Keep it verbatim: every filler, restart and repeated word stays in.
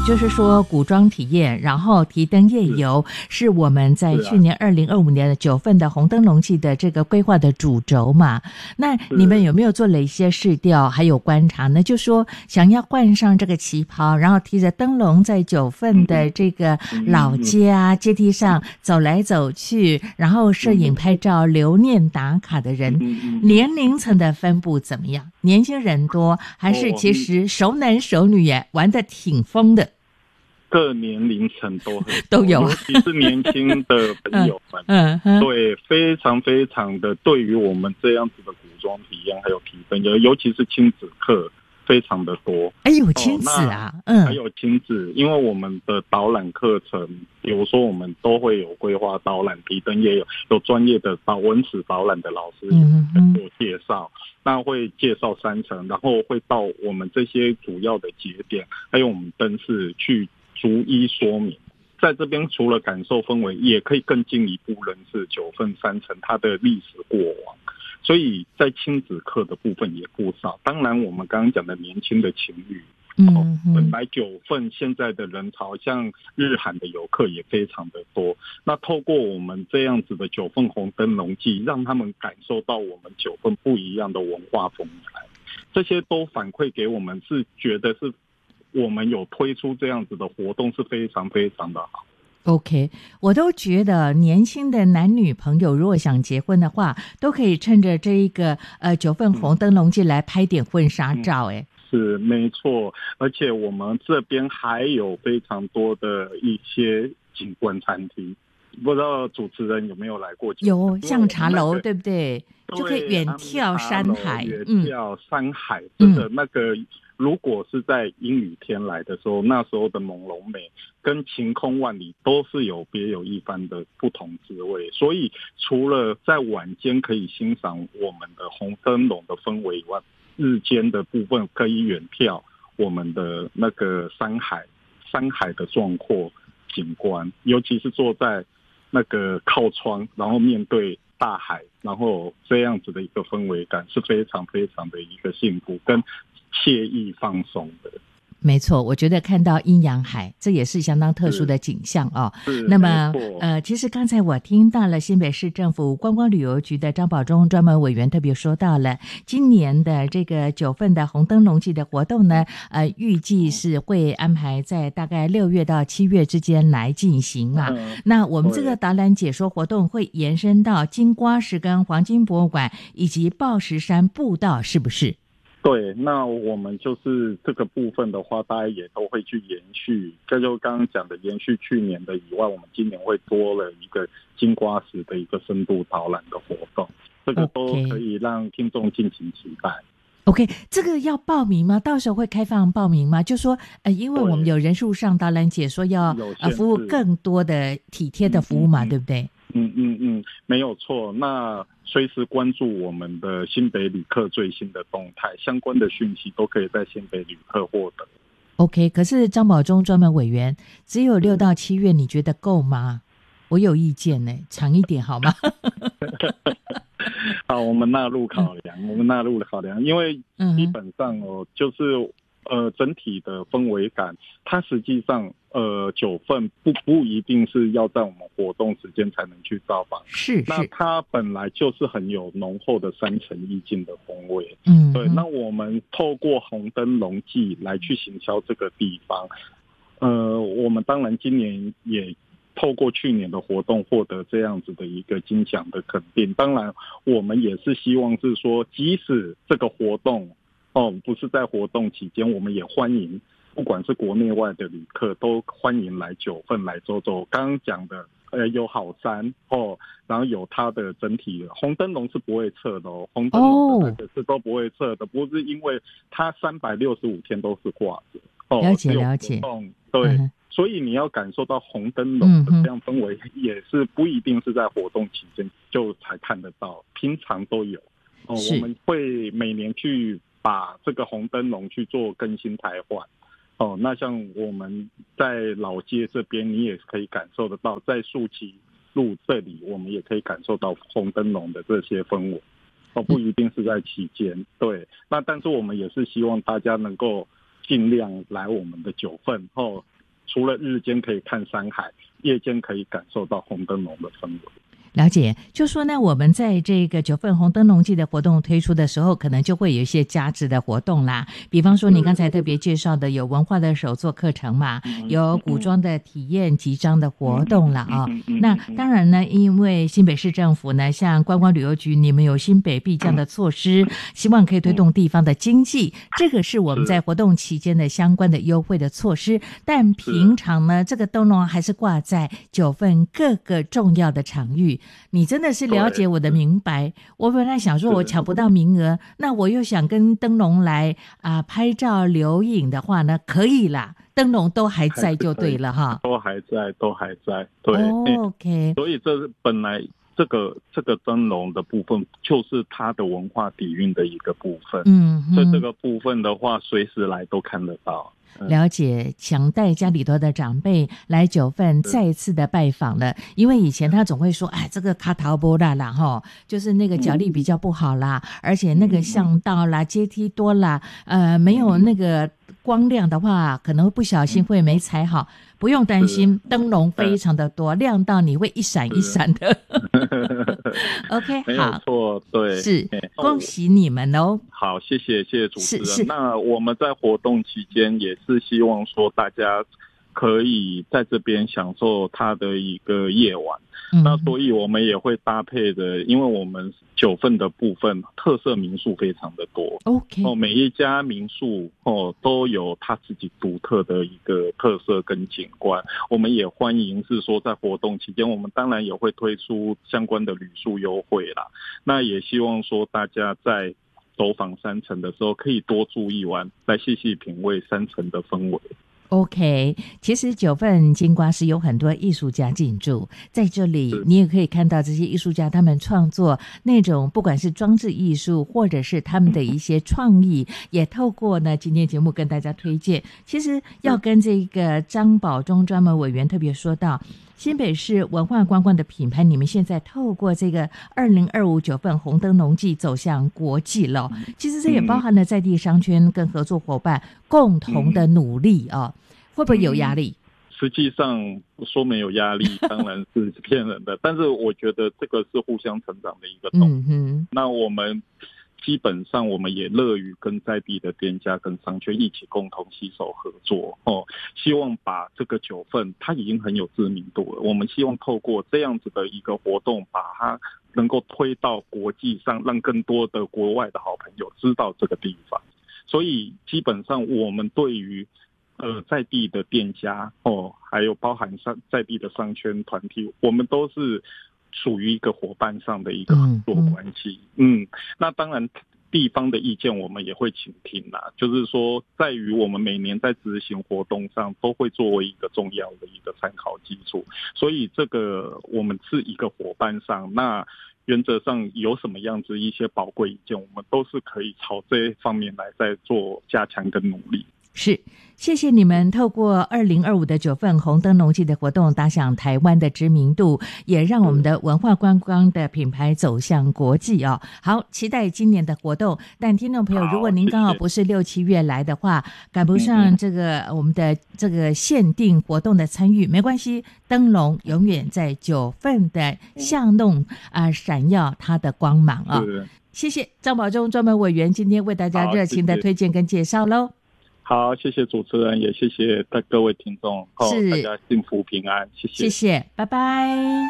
就是说古装体验，然后提灯夜游，是我们在去年二零二五年的九份的红灯笼季的这个规划的主轴嘛。那你们有没有做了一些试调，还有观察呢？就说想要换上这个旗袍，然后提着灯笼在九份的这个老街啊、阶梯上走来走去，然后摄影拍照、留念打卡的人，年龄层的分布怎么样？年轻人多，还是其实熟男熟女也玩得挺疯的？ 各年龄层都很都有， 尤其是年轻的朋友们，嗯嗯，对，非常非常的对于我们这样子的古装体验还有提灯，尤其是亲子课非常的多。 哎，有亲子啊，哦、嗯， 还有亲子，因为我们的导览课程，比如说我们都会有规划导览，提灯也有有专业的导文史导览的老师做介绍。嗯，那会介绍山城，然后会到我们这些主要的节点，还有我们灯饰去逐一说明。在这边除了感受氛围，也可以更进一步认识九份山城它的历史过往。所以在亲子课的部分也不少。当然，我们刚刚讲的年轻的情侣，嗯、哦，本来九份现在的人潮，像日韩的游客也非常的多。那透过我们这样子的九份红灯笼季，让他们感受到我们九份不一样的文化风采，这些都反馈给我们，是觉得是我们有推出这样子的活动是非常非常的好。 OK， 我都觉得年轻的男女朋友如果想结婚的话，都可以趁着这一个呃九份红灯笼季来拍点婚纱照。哎、嗯， 是没错，而且我们这边还有非常多的一些景观餐厅，不知道主持人有没有来过？ 有，像茶楼、那個、对不对？ 对， 就可以远眺山海， 远眺山海，真的那个。嗯，如果是在阴雨天来的时候，那时候的朦胧美跟晴空万里都是有别有一番的不同滋味。所以除了在晚间可以欣赏我们的红灯笼的氛围以外，日间的部分可以远眺我们的那个山海山海的壮阔景观，尤其是坐在那个靠窗，然后面对大海，然后这样子的一个氛围感是非常非常的一个幸福跟惬意放松的。 没错，我觉得看到阴阳海，这也是相当特殊的景象哦。那么呃，其实刚才我听到了新北市政府观光旅游局的张保忠专门委员特别说到了，今年的这个九份的红灯笼季的活动呢，呃，预计是会安排在大概六月到七月之间来进行嘛。嗯、那我们这个导览解说活动会延伸到金瓜石跟黄金博物馆以及抱石山步道，是不是？ 对，那我们就是这个部分的话，大家也都会去延续，这就刚刚讲的延续去年的以外，我们今年会多了一个金瓜石的一个深度导览的活动，这个都可以让听众尽情期待。 OK， 这个要报名吗？到时候会开放报名吗？就说呃，因为我们有人数上导览解说要呃服务更多的体贴的服务嘛，嗯嗯嗯对不对？ 嗯嗯嗯，没有错。那随时关注我们的新北旅客最新的动态，相关的讯息都可以在新北旅客获得。 OK， 可是张保忠专门委员只有六到七月，你觉得够吗？我有意见呢，长一点好吗？ 好，我们纳入考量，嗯、我们纳入考量，因为基本上哦，就是呃整体的氛围感，它实际上呃九份不不一定是要在我们活动时间才能去造访， 是， 那它本来就是很有浓厚的山城意境的风味， 嗯， 对，那我们透过红灯笼季来去行销这个地方，呃，我们当然今年也透过去年的活动获得这样子的一个金奖的肯定，当然我们也是希望是说，即使这个活动哦不是在活动期间，我们也欢迎不管是国内外的旅客都欢迎来九份来走走。刚刚讲的呃有好山哦，然后有它的整体的红灯笼是不会撤的哦，红灯笼的那个是都不会撤的，不是因为它三百六十五天都是挂着哦， 了解了解， 对。嗯，所以你要感受到红灯笼的这样氛围，也是不一定是在活动期间就才看得到，平常都有。哦，我们会每年去把这个红灯笼去做更新汰换。哦，那像我们在老街这边，你也可以感受得到，在树崎路这里，我们也可以感受到红灯笼的这些氛围。哦，不一定是在期间，对。那但是我们也是希望大家能够尽量来我们的九份，哦， 除了日间可以看山海，夜间可以感受到红灯笼的氛围。 了解，就说呢，我们在这个九份红灯笼季的活动推出的时候，可能就会有一些加值的活动啦。比方说，你刚才特别介绍的有文化的手作课程嘛，有古装的体验集章的活动啦啊、哦。那当然呢，因为新北市政府呢，像观光旅游局，你们有新北必将的措施，希望可以推动地方的经济，这个是我们在活动期间的相关的优惠的措施。但平常呢，这个灯笼还是挂在九份各个重要的场域。你真的是了解我的明白，我本来想说我抢不到名额，那我又想跟灯笼来啊、呃、拍照留影的话呢，可以啦，灯笼都还在就对了哈， 都还在，都还在，对、 oh, ，OK， 所以这本来这个这个灯笼的部分就是它的文化底蕴的一个部分，嗯，所以这个部分的话，随时来都看得到。 了解，想带家里头的长辈来九份再一次的拜访了，因为以前他总会说，哎，这个卡陶波啦啦哈，就是那个脚力比较不好啦，嗯、而且那个巷道啦、阶梯多啦，呃，没有那个光亮的话，可能不小心会没踩好。不用担心，灯笼非常的多，亮到你会一闪一闪的。OK， 好， 没有错，对， 是，恭喜你们哦。 好，谢谢，谢谢主持人。 是是， 那我们在活动期间也是希望说大家可以在这边享受它的一个夜晚。嗯、那所以我们也会搭配的，因为我们九份的部分特色民宿非常的多 ，OK， 哦，每一家民宿哦都有它自己独特的一个特色跟景观。我们也欢迎是说在活动期间，我们当然也会推出相关的旅宿优惠啦。那也希望说大家在走访山城的时候，可以多住一晚，来细细品味山城的氛围。 OK， 其实九份金瓜是有很多艺术家进驻在这里，你也可以看到这些艺术家他们创作那种不管是装置艺术或者是他们的一些创意，也透过呢今天节目跟大家推荐。其实要跟这个张保忠专门委员特别说到，新北市文化观光的品牌，你们现在透过这个二零二五九份红灯笼季走向国际了，其实这也包含了在地商圈跟合作伙伴共同的努力啊、哦，会不会有压力？ 实际上说没有压力当然是骗人的，但是我觉得这个是互相成长的一个动作、嗯、哼那我们基本上我们也乐于跟在地的店家跟商圈一起共同携手合作哦，希望把这个九份它已经很有知名度了，我们希望透过这样子的一个活动，把它能够推到国际上，让更多的国外的好朋友知道这个地方。所以基本上我们对于呃在地的店家哦，还有包含上在地的商圈团体，我们都是属于一个伙伴上的一个合作关系。嗯, 嗯, 嗯，那当然地方的意见我们也会倾听啦，就是说在于我们每年在执行活动上都会作为一个重要的一个参考基础，所以这个我们是一个伙伴上，那原则上有什么样子一些宝贵意见，我们都是可以朝这方面来再做加强跟努力。 是，谢谢你们透过二零二五的九份红灯笼季的活动打响台湾的知名度，也让我们的文化观光的品牌走向国际哦。好，期待今年的活动。但听众朋友，如果您刚好不是六七月来的话，赶不上这个我们的这个限定活动的参与，没关系，灯笼永远在九份的巷弄啊、呃、闪耀它的光芒啊、哦。谢谢张保忠专门委员今天为大家热情的推荐跟介绍喽。 好，谢谢主持人，也谢谢各位听众，大家幸福平安，谢谢， 谢谢，拜拜。